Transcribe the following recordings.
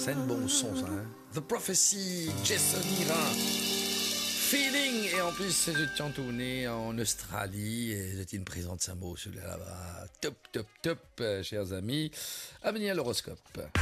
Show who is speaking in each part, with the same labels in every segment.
Speaker 1: C'est un bon son, ça. Hein? The Prophecy, Jason Ira. Feeling. Et en plus, je suis tourné en Australie. Et j'étais une présente Samo, celui-là là-bas. Top, top, top, chers amis. À venir l'horoscope.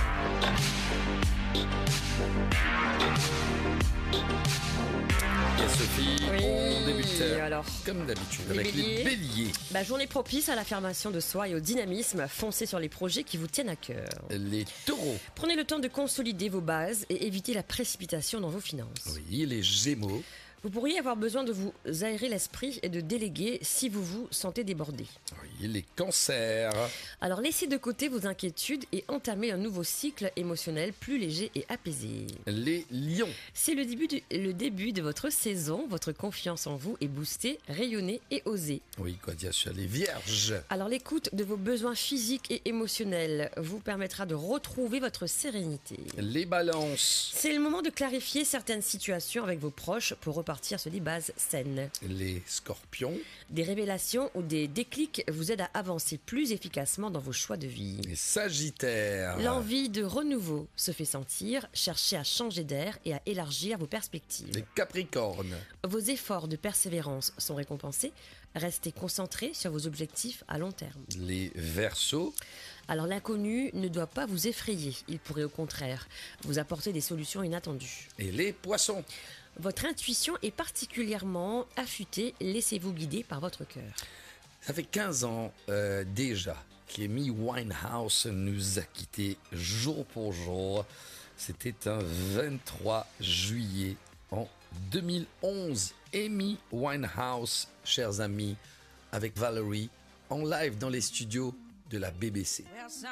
Speaker 1: Et Sophie, on débute
Speaker 2: alors,
Speaker 1: comme d'habitude avec les béliers.
Speaker 2: Journée propice à l'affirmation de soi et au dynamisme. Foncez sur les projets qui vous tiennent à cœur.
Speaker 1: Les taureaux.
Speaker 2: Prenez le temps de consolider vos bases et évitez la précipitation dans vos finances.
Speaker 1: Oui, les gémeaux.
Speaker 2: Vous pourriez avoir besoin de vous aérer l'esprit et de déléguer si vous vous sentez débordé.
Speaker 1: Oui, les cancers.
Speaker 2: Alors laissez de côté vos inquiétudes et entamez un nouveau cycle émotionnel plus léger et apaisé.
Speaker 1: Les lions.
Speaker 2: C'est le début de votre saison. Votre confiance en vous est boostée, rayonnez et osez.
Speaker 1: Oui, quoi dire sur les vierges.
Speaker 2: Alors l'écoute de vos besoins physiques et émotionnels vous permettra de retrouver votre sérénité.
Speaker 1: Les balances.
Speaker 2: C'est le moment de clarifier certaines situations avec vos proches pour repartir sur des bases saines.
Speaker 1: Les scorpions.
Speaker 2: Des révélations ou des déclics vous aident à avancer plus efficacement dans vos choix de vie.
Speaker 1: Les sagittaires.
Speaker 2: L'envie de renouveau se fait sentir, cherchez à changer d'air et à élargir vos perspectives.
Speaker 1: Les capricornes.
Speaker 2: Vos efforts de persévérance sont récompensés, restez concentrés sur vos objectifs à long terme.
Speaker 1: Les verseaux.
Speaker 2: Alors l'inconnu ne doit pas vous effrayer, il pourrait au contraire vous apporter des solutions inattendues.
Speaker 1: Et les poissons.
Speaker 2: Votre intuition est particulièrement affûtée, laissez-vous guider par votre cœur.
Speaker 1: Ça fait 15 ans déjà qu'Amy Winehouse nous a quittés jour pour jour. C'était un 23 juillet en 2011. Amy Winehouse, chers amis, avec Valerie, en live dans les studios de la BBC.